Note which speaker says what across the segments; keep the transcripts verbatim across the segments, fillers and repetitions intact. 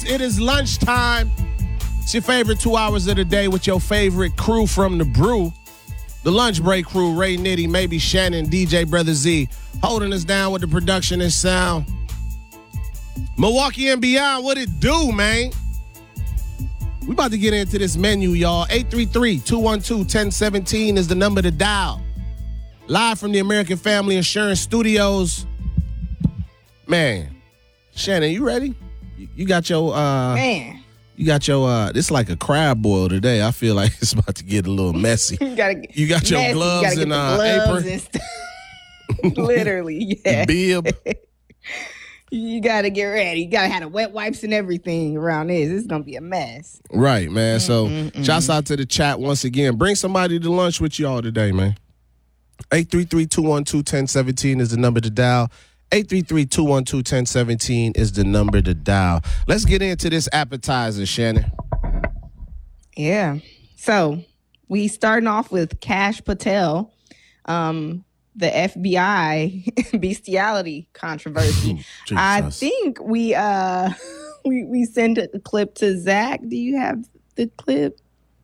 Speaker 1: It is lunchtime. It's your favorite two hours of the day with your favorite crew from the brew. The lunch break crew, Ray Nitty, maybe Shannon, D J Brother Z, holding us down with the production and sound. Milwaukee and beyond, what it do, man? We about to get into this menu, y'all. eight three three, two one two, one zero one seven is the number to dial. Live from the American Family Insurance Studios. Man, Shannon, you ready? You, you got your uh
Speaker 2: Man.
Speaker 1: You got your uh this is like a crab boil today. I feel like it's about to get a little messy.
Speaker 2: you gotta get
Speaker 1: You got your
Speaker 2: messy.
Speaker 1: gloves
Speaker 2: you
Speaker 1: and uh
Speaker 2: gloves
Speaker 1: apron.
Speaker 2: and stuff. Literally, yeah.
Speaker 1: Bib.
Speaker 2: You gotta get ready. You gotta have the wet wipes and everything around this. It's gonna be a mess.
Speaker 1: Right, man. So
Speaker 2: Mm-mm-mm.
Speaker 1: shouts out to the chat once again. Bring somebody to lunch with y'all today, man. eight three three, two one two, one zero one seven is the number to dial. eight three three, two one two, one zero one seven is the number to dial. Let's get into this appetizer, Shannon.
Speaker 2: Yeah. So we starting off with Kash Patel, um, the F B I bestiality controversy. I think we uh we we sent a clip to Zach. Do you have the clip?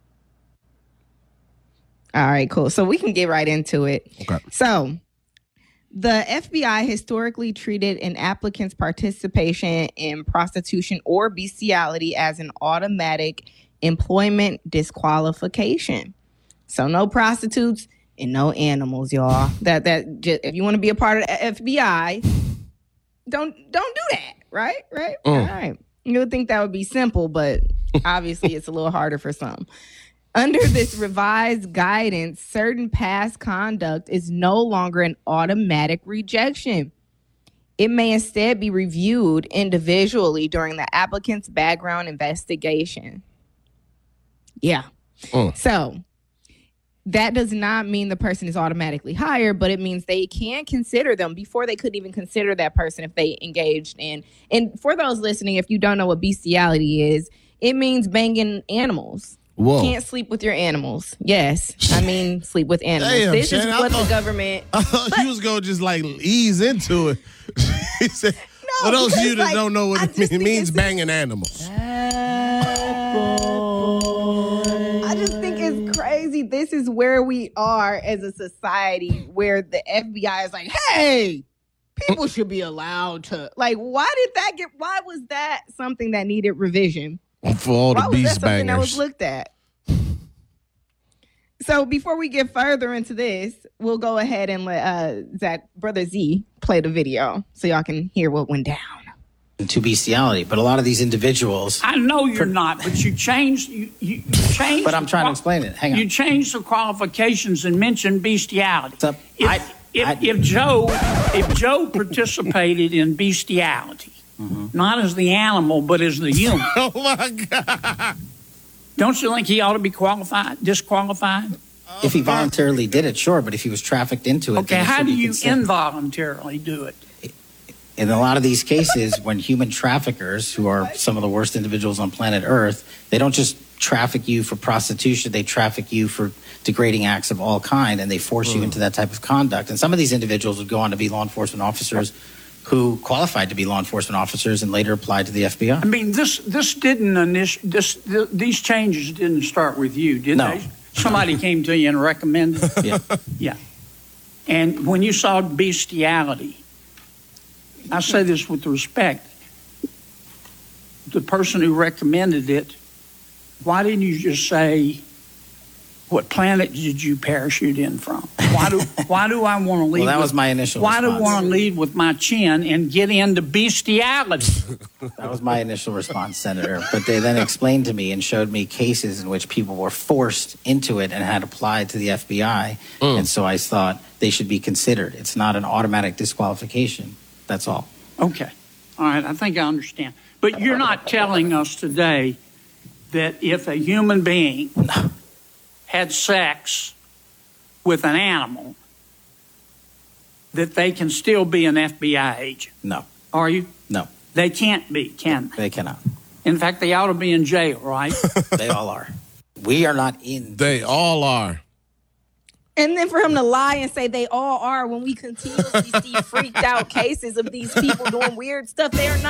Speaker 2: All right, cool. So we can get right into it.
Speaker 1: Okay.
Speaker 2: So the F B I historically treated an applicant's participation in prostitution or bestiality as an automatic employment disqualification. So no prostitutes and no animals, y'all. That that just, if you want to be a part of the F B I, don't don't do that, right? Right?
Speaker 1: Mm.
Speaker 2: All right. You would think that would be simple, but obviously it's a little harder for some. Under this revised guidance, certain past conduct is no longer an automatic rejection. It may instead be reviewed individually during the applicant's background investigation. Yeah.
Speaker 1: Mm.
Speaker 2: So that does not mean the person is automatically hired, but it means they can consider them before they could even consider that person if they engaged in. And for those listening, if you don't know what bestiality is, it means banging animals.
Speaker 1: Whoa.
Speaker 2: Can't sleep with your animals. Yes. I mean, sleep with animals.
Speaker 1: Damn,
Speaker 2: this
Speaker 1: Shannon,
Speaker 2: is
Speaker 1: I
Speaker 2: what
Speaker 1: thought-
Speaker 2: the government...
Speaker 1: I thought you was going to just like ease into it. He said,
Speaker 2: No,
Speaker 1: for those of
Speaker 2: because,
Speaker 1: you that
Speaker 2: like,
Speaker 1: don't know what
Speaker 2: I
Speaker 1: it
Speaker 2: just
Speaker 1: means, it
Speaker 2: think
Speaker 1: means
Speaker 2: it's-
Speaker 1: banging animals.
Speaker 2: I just think it's crazy. This is where we are as a society where the F B I is like, hey, people should be allowed to. Like, why did that get, why was that something that needed revision?
Speaker 1: For all the
Speaker 2: Why was that
Speaker 1: beast
Speaker 2: something that was
Speaker 1: bangers.
Speaker 2: looked at? So before we get further into this, we'll go ahead and let uh, Zach, Brother Z, play the video so y'all can hear what went down.
Speaker 3: To bestiality, but a lot of these individuals.
Speaker 4: I know you're not, but you changed. You, you changed.
Speaker 3: But I'm trying to
Speaker 4: qual-
Speaker 3: explain it. Hang on.
Speaker 4: You changed the qualifications and mentioned bestiality.
Speaker 3: What's up?
Speaker 4: If,
Speaker 3: I-
Speaker 4: if,
Speaker 3: I-
Speaker 4: if Joe, if Joe participated in bestiality,
Speaker 3: Mm-hmm.
Speaker 4: not as the animal but as the human,
Speaker 1: Oh, my God.
Speaker 4: don't you think he ought to be qualified, disqualified?
Speaker 3: If he voluntarily did it, sure. But if he was trafficked into it,
Speaker 4: Okay,
Speaker 3: then it
Speaker 4: how
Speaker 3: should
Speaker 4: do
Speaker 3: be
Speaker 4: you
Speaker 3: considered.
Speaker 4: involuntarily do it?
Speaker 3: In a lot of these cases, when human traffickers, who are some of the worst individuals on planet Earth, they don't just traffic you for prostitution, they traffic you for degrading acts of all kind, and they force
Speaker 1: Mm.
Speaker 3: you into that type of conduct. And some of these individuals would go on to be law enforcement officers who qualified to be law enforcement officers and later applied to the F B I.
Speaker 4: I mean, this this didn't init- this th- these changes didn't start with you, did
Speaker 3: No.
Speaker 4: they? Somebody came to you and recommended.
Speaker 3: Yeah.
Speaker 4: Yeah. And when you saw bestiality, I say this with respect, the person who recommended it, why didn't you just say, what planet did you parachute in from? Why do why do I want to lead?
Speaker 3: Well, that
Speaker 4: with,
Speaker 3: was my initial
Speaker 4: Why do I
Speaker 3: response.
Speaker 4: want to lead with my chin and get into bestiality?
Speaker 3: That was my initial response, Senator. But they then explained to me and showed me cases in which people were forced into it and had applied to the F B I.
Speaker 1: Mm.
Speaker 3: And so I thought they should be considered. It's not an automatic disqualification. That's all.
Speaker 4: Okay. All right. I think I understand. But you're not telling us today that if a human being had sex with an animal, that they can still be an F B I agent.
Speaker 3: No,
Speaker 4: Are you?
Speaker 3: no,
Speaker 4: They can't be, can they?
Speaker 3: they cannot.
Speaker 4: In fact, they ought to be in jail, right?
Speaker 3: They all are. We are not in.
Speaker 1: They all are.
Speaker 2: And then for him to lie and say they all are when we continuously see freaked out cases of these people doing weird stuff, they are not.